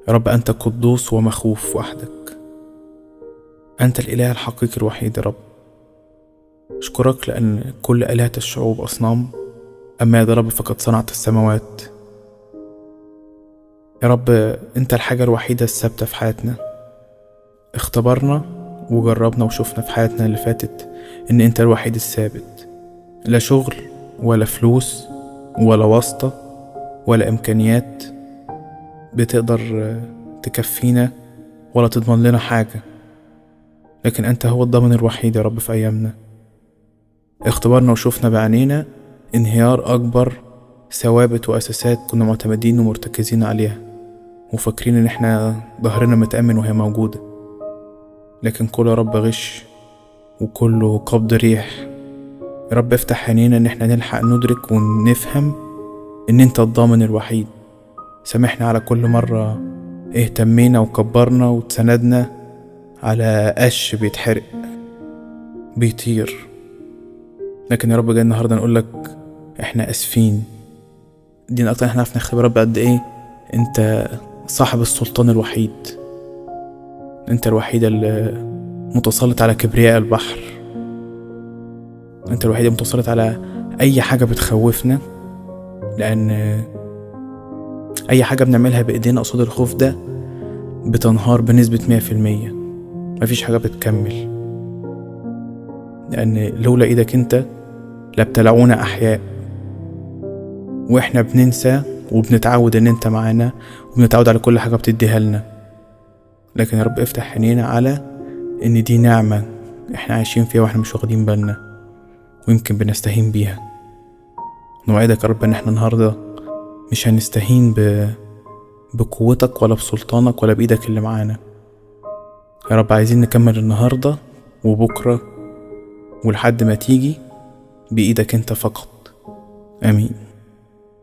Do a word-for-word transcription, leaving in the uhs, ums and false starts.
يا رب أنت قدوس ومخوف وحدك، أنت الإله الحقيقي الوحيد. يا رب أشكرك لأن كل آلهة الشعوب أصنام، أما يا رب فقد صنعت السماوات. يا رب أنت الحاجة الوحيدة الثابتة في حياتنا. اختبرنا وجربنا وشوفنا في حياتنا اللي فاتت إن أنت الوحيد الثابت، لا شغل ولا فلوس ولا واسطة ولا إمكانيات بتقدر تكفينا ولا تضمن لنا حاجة، لكن أنت هو الضامن الوحيد يا رب في أيامنا. اختبرنا وشوفنا بعينينا انهيار أكبر ثوابت وأساسات كنا معتمدين ومرتكزين عليها وفاكرين إن احنا ظهرنا متأمن وهي موجودة، لكن كله يا رب غش وكله قبض ريح. يا رب افتح عينينا إن احنا نلحق ندرك ونفهم إن أنت الضامن الوحيد. سامحنا على كل مرة اهتمينا وكبرنا وتسندنا على قش بيتحرق بيطير، لكن يا رب جاي النهاردة نقولك احنا اسفين. دي اكتر احنا عرفنا نختبر رب قد ايه انت صاحب السلطان الوحيد، انت الوحيد المتسلط على كبرياء البحر، انت الوحيد المتسلط على اي حاجة بتخوفنا، لان اي حاجة بنعملها بايدينا قصاد الخوف ده بتنهار بنسبة مية في المية، مفيش حاجة بتكمل، لان لولا ايدك انت لابتلعونا احياء. واحنا بننسى وبنتعود ان انت معانا وبنتعود على كل حاجة بتديها لنا، لكن يا رب افتح عينينا على ان دي نعمة احنا عايشين فيها واحنا مش واخدين بالنا ويمكن بنستهين بيها. نوعدك يا رب ان احنا النهاردة مش هنستهين ب... بقوتك ولا بسلطانك ولا بايدك اللي معانا. يا رب عايزين نكمل النهاردة وبكرة ولحد ما تيجي بإيدك انت فقط. آمين.